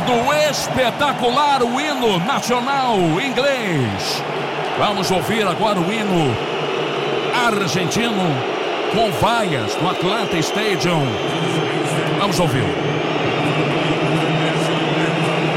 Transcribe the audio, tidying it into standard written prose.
do espetacular o hino nacional inglês. Vamos ouvir agora o hino argentino com vaias no Atlanta Stadium. Vamos ouvir.